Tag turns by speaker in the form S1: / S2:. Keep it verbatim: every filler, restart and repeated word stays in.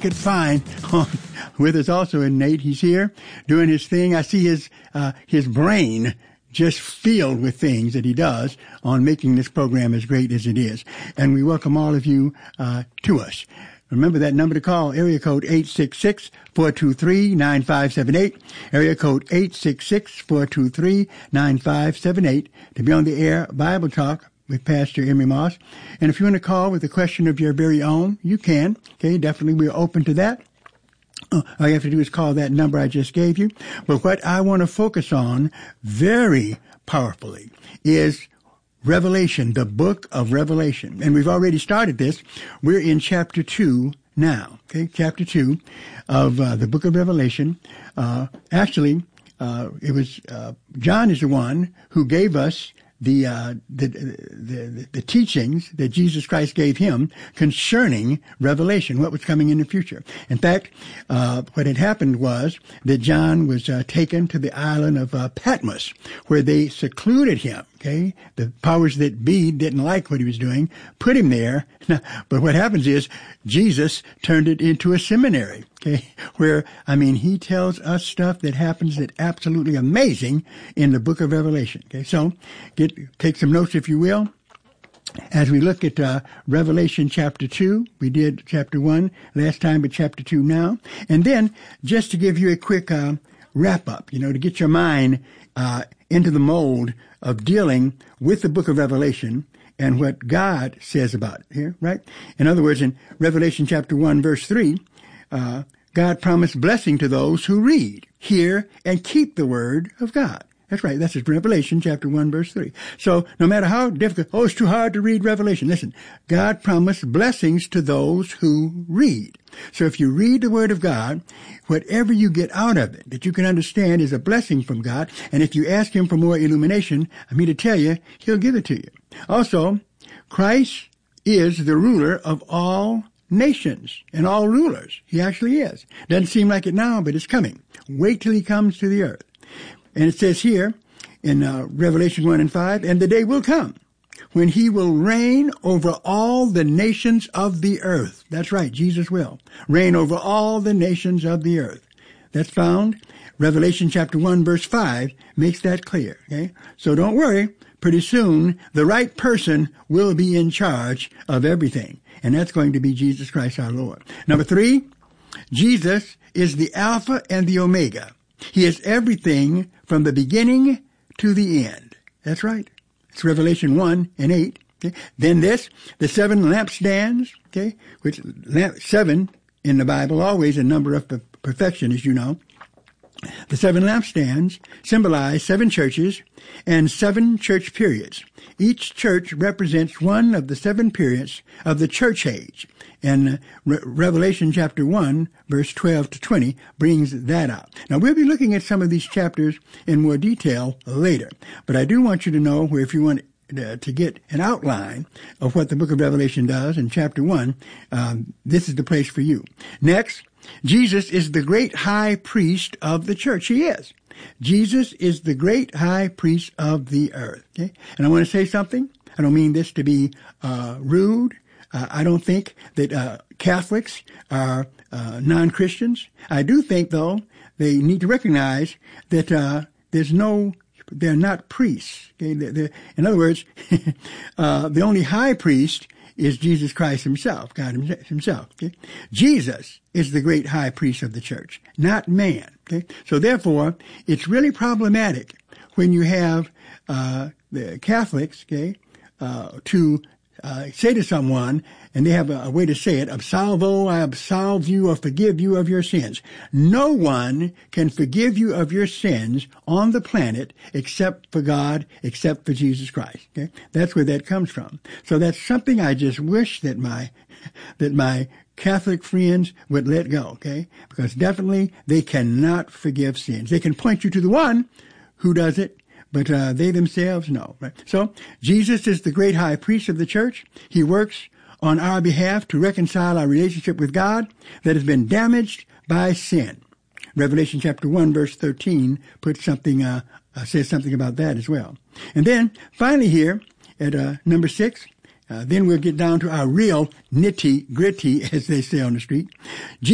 S1: could find. With us also is Nate. He's here doing his thing. I see his uh, his brain just filled with things that he does on making this program as great as it is. And we welcome all of you uh, to us. Remember that number to call, area code eight six six, four two three, nine five seven eight, area code eight six six, four two three, nine five seven eight, to be on the air Bible Talk with Pastor Emery Moss. And if you want to call with a question of your very own, you can. Okay, definitely we're open to that. Uh, all you have to do is call that number I just gave you. But what I want to focus on very powerfully is Revelation, the book of Revelation. And we've already started this. We're in chapter two now, okay? Chapter two of uh, the book of Revelation. Uh, actually, uh, it was, uh, John is the one who gave us the, uh, the, the, the teachings that Jesus Christ gave him concerning Revelation, what was coming in the future. In fact, uh, what had happened was that John was uh, taken to the island of uh, Patmos, where they secluded him. Okay, the powers that be didn't like what he was doing, put him there. But what happens is Jesus turned it into a seminary. Okay, where, I mean, he tells us stuff that happens that's absolutely amazing in the book of Revelation. Okay, so get take some notes if you will. As we look at uh, Revelation chapter two, we did chapter one last time, but chapter two now. And then just to give you a quick uh, wrap up, you know, to get your mind uh, into the mold of dealing with the book of Revelation and what God says about it here, right? In other words, in Revelation chapter one, verse three, uh, God promised blessing to those who read, hear, and keep the word of God. That's right. That's Revelation chapter one, verse three. So no matter how difficult, oh, it's too hard to read Revelation. Listen, God promised blessings to those who read. So if you read the word of God, whatever you get out of it that you can understand is a blessing from God. And if you ask him for more illumination, I mean to tell you, he'll give it to you. Also, Christ is the ruler of all nations and all rulers. He actually is. Doesn't seem like it now, but it's coming. Wait till he comes to the earth. And it says here in uh, Revelation one and five, and the day will come when he will reign over all the nations of the earth. That's right, Jesus will reign over all the nations of the earth. That's found, Revelation chapter one, verse five makes that clear. Okay, so don't worry. Pretty soon, the right person will be in charge of everything, and that's going to be Jesus Christ our Lord. Number three, Jesus is the Alpha and the Omega. He is everything from the beginning to the end. That's right. It's Revelation one and eight. Okay. Then this, the seven lampstands, okay, which lamp, seven in the Bible, always a number of perfection, as you know. The seven lampstands symbolize seven churches and seven church periods. Each church represents one of the seven periods of the church age. And Re- Revelation chapter one, verse twelve to twenty brings that out. Now, we'll be looking at some of these chapters in more detail later. But I do want you to know where if you want uh, to get an outline of what the book of Revelation does in chapter one, um, this is the place for you. Next, Jesus is the great high priest of the church. He is. Jesus is the great high priest of the earth. Okay? And I want to say something. I don't mean this to be uh, rude. Uh, I don't think that uh, Catholics are uh, non-Christians. I do think, though, they need to recognize that uh, there's no, they're not priests. Okay? They're, they're, in other words, uh, the only high priest is Jesus Christ himself, God himself. Okay? Jesus is the great high priest of the church, not man. Okay? So therefore, it's really problematic when you have uh, the Catholics, okay, uh, to uh, say to someone, and they have a, a way to say it, absolvo, I absolve you or forgive you of your sins. No one can forgive you of your sins on the planet except for God, except for Jesus Christ. Okay? That's where that comes from. So that's something I just wish that my, that my Catholic friends would let go, okay? Because definitely they cannot forgive sins. They can point you to the one who does it, but uh, they themselves, no. Right? So Jesus is the great high priest of the church. He works on our behalf to reconcile our relationship with God that has been damaged by sin. Revelation chapter one, verse thirteen puts something, uh, uh, says something about that as well. And then finally here at uh, number six, uh, then we'll get down to our real nitty gritty, as they say on the street.